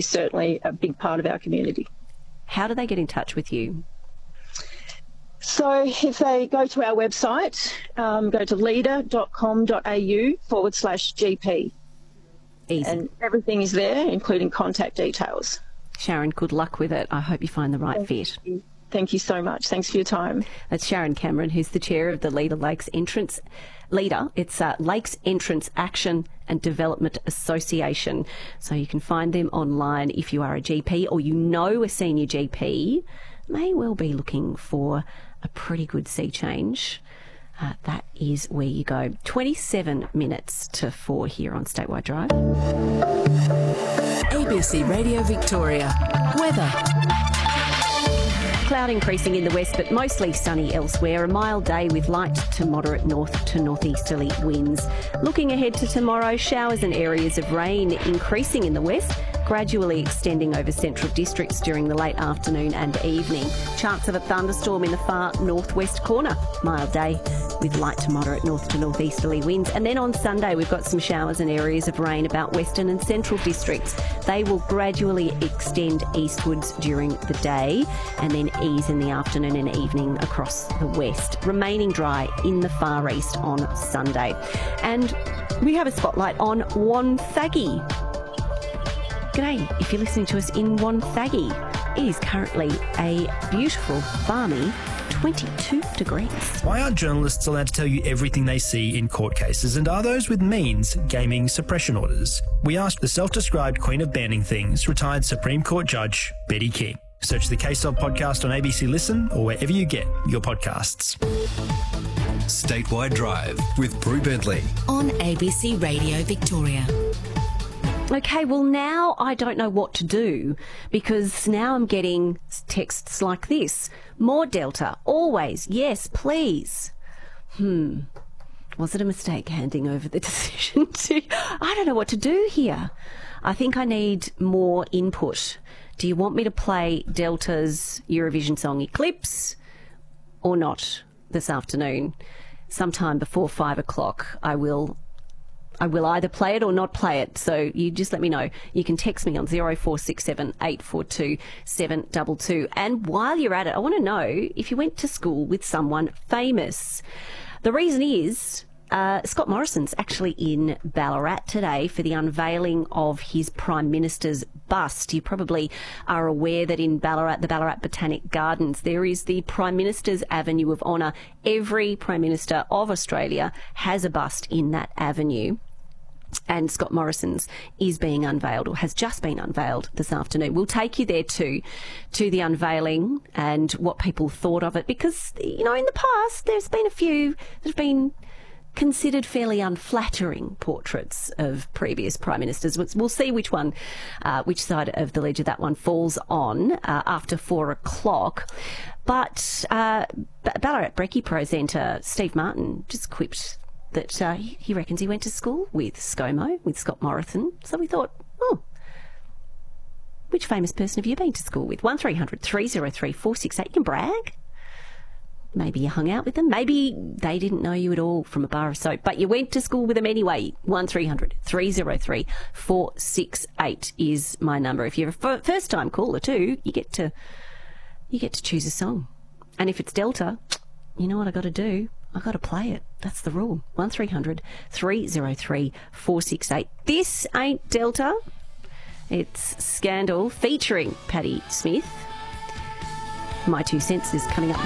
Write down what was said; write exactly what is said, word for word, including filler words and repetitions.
is certainly a big part of our community. How do they get in touch with you? So if they go to our website, um, go to leader.com.au forward slash GP. Easy. And everything is there, including contact details. Sharon, good luck with it. I hope you find the right Thank fit. You. Thank you so much. Thanks for your time. That's Sharon Cameron, who's the chair of the Leader Lakes Entrance Leader. It's uh, Lakes Entrance Action and Development Association. So you can find them online if you are a G P or you know a senior G P may well be looking for a pretty good sea change. Uh, that is where you go. twenty-seven minutes to four here on Statewide Drive. A B C Radio Victoria. Weather. Cloud increasing in the west, but mostly sunny elsewhere. A mild day with light to moderate north to northeasterly winds. Looking ahead to tomorrow, showers and areas of rain increasing in the west, gradually extending over central districts during the late afternoon and evening. Chance of a thunderstorm in the far northwest corner. Mild day with light to moderate north to northeasterly winds. And then on Sunday, we've got some showers and areas of rain about western and central districts. They will gradually extend eastwards during the day and then ease in the afternoon and evening across the west, remaining dry in the far east on Sunday. And we have a spotlight on Wonthaggi. G'day, if you're listening to us in Wonthaggi. It is currently a beautiful, balmy twenty-two degrees. Why aren't journalists allowed to tell you everything they see in court cases, and are those with means gaming suppression orders? We asked the self-described queen of banning things, retired Supreme Court Judge Betty King. Search the Case Of podcast on A B C Listen or wherever you get your podcasts. Statewide Drive with Brew Bentley on A B C Radio Victoria. Okay, well now I don't know what to do because now I'm getting texts like this. More Delta, always, yes, please. Hmm, was it a mistake handing over the decision to... I don't know what to do here. I think I need more input. Do you want me to play Delta's Eurovision song Eclipse or not this afternoon? Sometime before five o'clock I will... I will either play it or not play it, so you just let me know. You can text me on zero four six seven, eight four two, seven two two. And while you're at it, I want to know if you went to school with someone famous. The reason is uh, Scott Morrison's actually in Ballarat today for the unveiling of his Prime Minister's bust. You probably are aware that in Ballarat, the Ballarat Botanic Gardens, there is the Prime Minister's Avenue of Honour. Every Prime Minister of Australia has a bust in that avenue. And Scott Morrison's is being unveiled, or has just been unveiled this afternoon. We'll take you there too, to the unveiling and what people thought of it, because, you know, in the past there's been a few that have been considered fairly unflattering portraits of previous Prime Ministers. We'll see which one, uh, which side of the ledger that one falls on uh, after four o'clock. But uh, Ballarat Brekkie presenter Steve Martin just quipped that uh, he reckons he went to school with ScoMo, with Scott Morrison. So we thought, oh, which famous person have you been to school with? one three hundred, three oh three, four six eight. You can brag. Maybe you hung out with them. Maybe they didn't know you at all from a bar of soap, but you went to school with them anyway. one three hundred, three oh three, four six eight is my number. If you're a first-time caller too, you get to you get to choose a song. And if it's Delta, you know what I got to do? I got to play it. That's the rule. one three hundred, three oh three, four six eight. This ain't Delta. It's Scandal featuring Patti Smith. My Two Cents is coming up